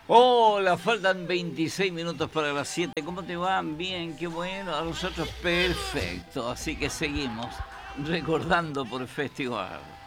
Hola, faltan 26 minutos para las 7. ¿Cómo te van? Bien, qué bueno. A nosotros perfecto. Así que seguimos recordando por el festival.